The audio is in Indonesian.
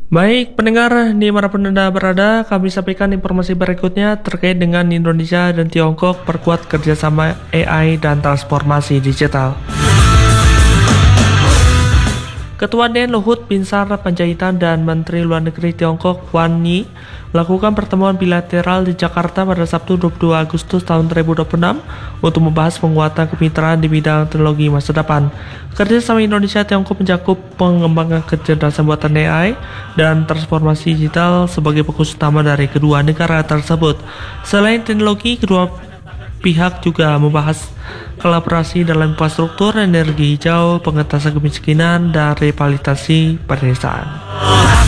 Baik pendengar, dimanapun Anda berada, kami sampaikan informasi berikutnya terkait dengan Indonesia dan Tiongkok perkuat kerjasama AI dan transformasi digital. Ketua DEN Luhut Binsar Panjaitan dan Menteri Luar Negeri Tiongkok Wang Yi melakukan pertemuan bilateral di Jakarta pada Sabtu 22 Agustus tahun 2026 untuk membahas penguatan kemitraan di bidang teknologi masa depan. Kerjasama Indonesia-Tiongkok mencakup pengembangan kecerdasan buatan AI dan transformasi digital sebagai fokus utama dari kedua negara tersebut. Selain teknologi, kedua pihak juga membahas kolaborasi dalam infrastruktur, energi hijau, pengentasan kemiskinan, dan revitalisasi pedesaan.